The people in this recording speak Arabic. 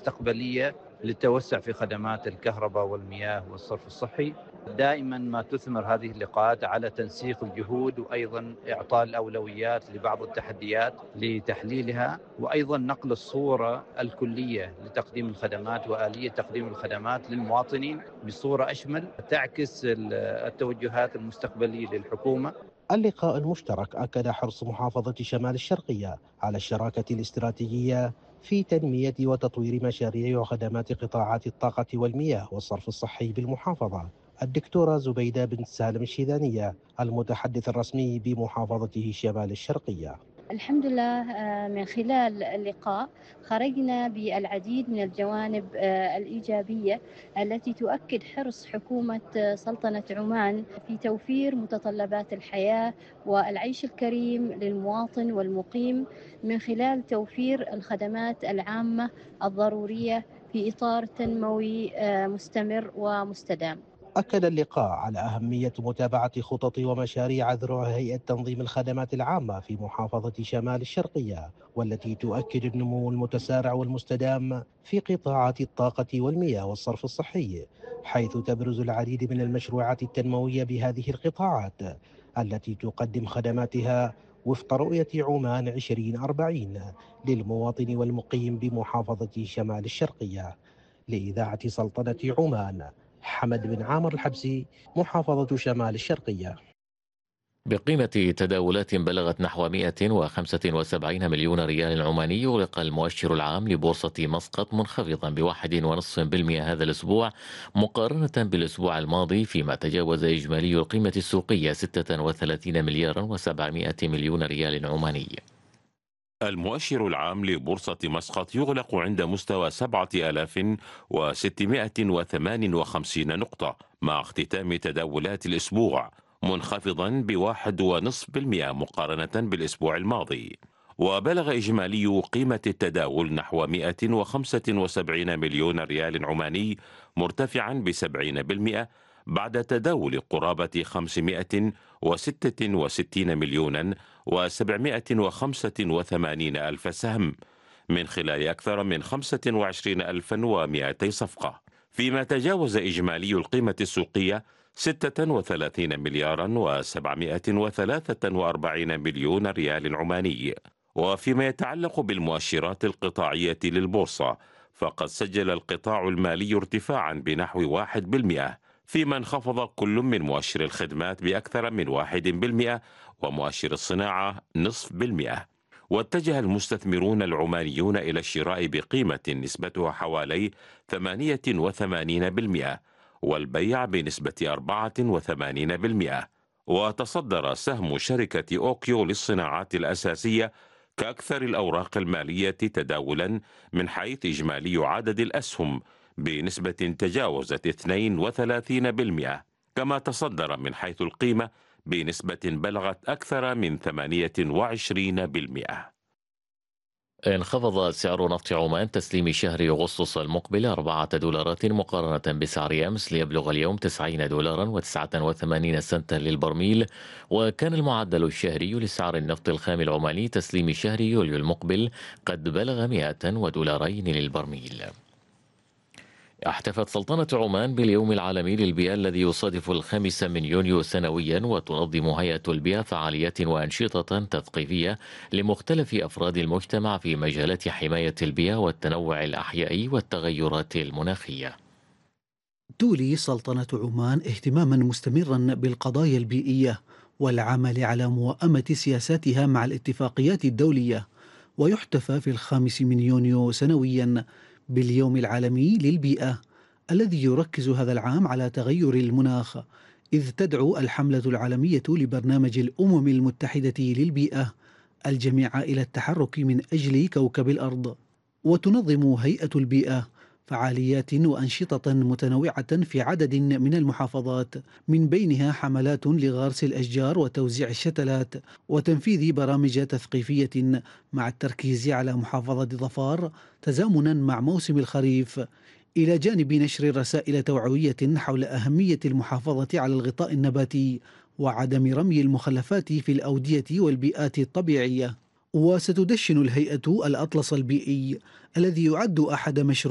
المستقبلية للتوسع في خدمات الكهرباء والمياه والصرف الصحي. دائما ما تثمر هذه اللقاءات على تنسيق الجهود، وأيضا إعطاء الأولويات لبعض التحديات لتحليلها، وأيضا نقل الصورة الكلية لتقديم الخدمات وآلية تقديم الخدمات للمواطنين بصورة أشمل تعكس التوجهات المستقبلية للحكومة. اللقاء المشترك أكد حرص محافظة شمال الشرقية على الشراكة الاستراتيجية في تنمية وتطوير مشاريع وخدمات قطاعات الطاقة والمياه والصرف الصحي بالمحافظة. الدكتورة زبيدة بن سالم الشيدانية المتحدث الرسمي بمحافظة شمال الشرقية: الحمد لله، من خلال اللقاء خرجنا بالعديد من الجوانب الإيجابية التي تؤكد حرص حكومة سلطنة عمان في توفير متطلبات الحياة والعيش الكريم للمواطن والمقيم من خلال توفير الخدمات العامة الضرورية في إطار تنموي مستمر ومستدام. أكد اللقاء على أهمية متابعة خطط ومشاريع ذروع هيئة تنظيم الخدمات العامة في محافظة شمال الشرقية، والتي تؤكد النمو المتسارع والمستدام في قطاعات الطاقة والمياه والصرف الصحي، حيث تبرز العديد من المشروعات التنموية بهذه القطاعات التي تقدم خدماتها وفق رؤية عمان 2040 للمواطن والمقيم بمحافظة شمال الشرقية. لإذاعة سلطنة عمان، حمد بن عامر الحبسي، محافظة شمال الشرقية. بقيمة تداولات بلغت نحو 175 مليون ريال عماني، يغلق المؤشر العام لبورصة مسقط منخفضا ب1.5% هذا الأسبوع مقارنة بالأسبوع الماضي، فيما تجاوز إجمالي القيمة السوقية 36 مليار و700 مليون ريال عماني. المؤشر العام لبورصة مسقط يغلق عند مستوى 7658 نقطة مع اختتام تداولات الأسبوع منخفضا ب1.5% مقارنة بالأسبوع الماضي، وبلغ إجمالي قيمة التداول نحو 175 مليون ريال عماني مرتفعا ب70% بعد تداول قرابة 566 مليونا و785 ألف سهم من خلال أكثر من 25,200 صفقة، فيما تجاوز إجمالي القيمة السوقية 36 مليارا و743 مليون ريال عماني. وفيما يتعلق بالمؤشرات القطاعية للبورصة، فقد سجل القطاع المالي ارتفاعا بنحو 1%، فيما انخفض كل من مؤشر الخدمات بأكثر من 1% ومؤشر الصناعة 0.5%. واتجه المستثمرون العمانيون إلى الشراء بقيمة نسبتها حوالي 88% والبيع بنسبة 84%. وتصدر سهم شركة أوكيو للصناعات الأساسية كأكثر الأوراق المالية تداولا من حيث إجمالي عدد الأسهم بنسبة تجاوزت 32%، كما تصدر من حيث القيمة بنسبة بلغت أكثر من 28%. انخفض سعر نفط عمان تسليم شهر أغسطس المقبل 4 دولارات مقارنة بسعر أمس ليبلغ اليوم 90 دولارا و89 سنتا للبرميل. وكان المعدل الشهري لسعر النفط الخام العماني تسليم شهر يوليو المقبل قد بلغ 100 دولارين للبرميل. احتفت سلطنة عمان باليوم العالمي للبيئة الذي يصادف 5 من يونيو سنويا، وتنظم هيئة البيئة فعاليات وأنشطة تثقيفية لمختلف أفراد المجتمع في مجالات حماية البيئة والتنوع الأحيائي والتغيرات المناخية. تولي سلطنة عمان اهتماما مستمرا بالقضايا البيئية والعمل على موائمة سياساتها مع الاتفاقيات الدولية، ويحتفى في 5 من يونيو سنويا باليوم العالمي للبيئة الذي يركز هذا العام على تغير المناخ، إذ تدعو الحملة العالمية لبرنامج الأمم المتحدة للبيئة الجميع إلى التحرك من أجل كوكب الأرض. وتنظم هيئة البيئة فعاليات وأنشطة متنوعة في عدد من المحافظات، من بينها حملات لغرس الأشجار وتوزيع الشتلات وتنفيذ برامج تثقيفية مع التركيز على محافظة ظفار تزامنا مع موسم الخريف، إلى جانب نشر رسائل توعوية حول أهمية المحافظة على الغطاء النباتي وعدم رمي المخلفات في الأودية والبيئات الطبيعية. وستدشن الهيئة الأطلس البيئي الذي يعد أحد مشروعات